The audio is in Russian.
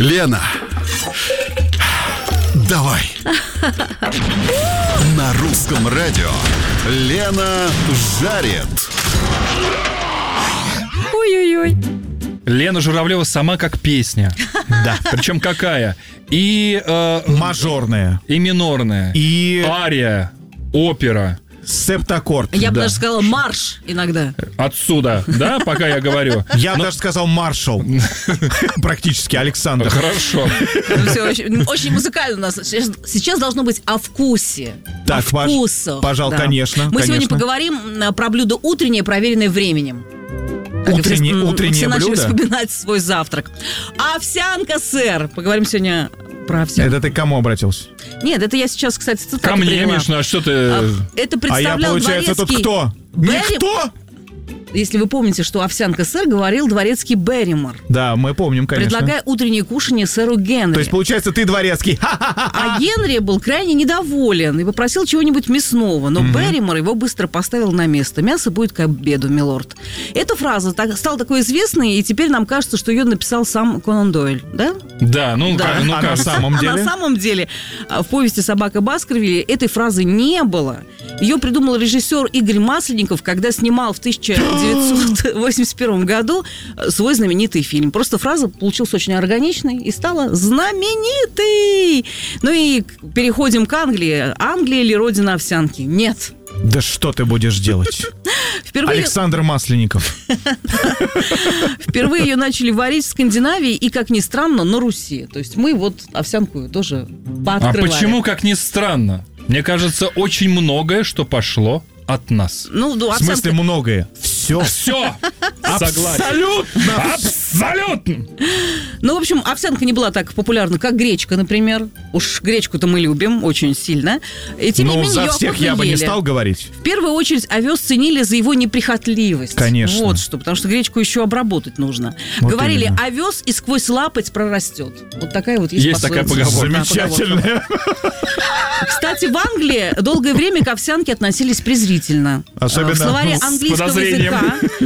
Лена, давай. На русском радио Лена жарит. Ой-ой-ой. Лена Журавлева сама как песня. Да. Причем какая? И мажорная. И минорная. И ария, опера. септаккорд. Я бы даже сказала марш иногда. Отсюда, да, пока я говорю. Я бы даже сказал маршал. Практически, Александр. Хорошо. Все очень музыкально у нас. Сейчас должно быть о вкусе. Так, о вкусах. пожалуйста, Да. конечно. Мы сегодня конечно. поговорим про блюдо утреннее, проверенное временем. Утреннее все начали блюдо? вспоминать свой завтрак. Овсянка, сэр. Поговорим сегодня про овсянку. Это ты к кому обратился? Нет, это я сейчас, кстати, цитату Ко мне, привела. Миш, ну а что ты... Это А я, представлял получается, тут дворецкий кто? Берри- Никто? Если вы помните, что овсянка, сэр, говорил дворецкий Берримор, Да, мы помним, конечно. предлагая утреннее кушанье сэру Генри. То есть, получается, ты дворецкий. А Генри был крайне недоволен и попросил чего-нибудь мясного, но Берримор его быстро поставил на место. Мясо будет к обеду, милорд. Эта фраза стала такой известной, и теперь нам кажется, что ее написал сам Конан Дойль, да? Да, ну, Да. ну А на кажется. самом А деле? на самом деле в повести «Собака Баскервилей» этой фразы не было. Ее придумал режиссер Игорь Масленников, когда снимал в 1981 году свой знаменитый фильм. Просто фраза получилась очень органичной и стала знаменитой. Ну и переходим к Англии. Англия или родина овсянки? Нет. Да что ты будешь делать? Впервые Александр Масленников. ее начали варить в Скандинавии и, как ни странно, на Руси. То есть мы вот овсянку тоже А пооткрывали. почему, как ни странно? Мне кажется, очень многое, что пошло от нас. Ну, В смысле многое? Все. Все! Согласен. Абсолютно. Абсолютно! Ну, в общем, овсянка не была так популярна, как гречка, например. Уж гречку-то мы любим очень сильно. И тем не Ну, менее, за ее всех охотно я бы не ели. стал говорить. В первую очередь овес ценили за его неприхотливость. Конечно. Вот что, потому что гречку еще обработать нужно. Вот Говорили, именно. овес и сквозь лапоть прорастет. Вот такая вот есть Есть такая пословица. поговорка. Да, Замечательно. Кстати, в Англии долгое время к овсянке относились презрительно. Особенно В словаре с английского подозрением. языка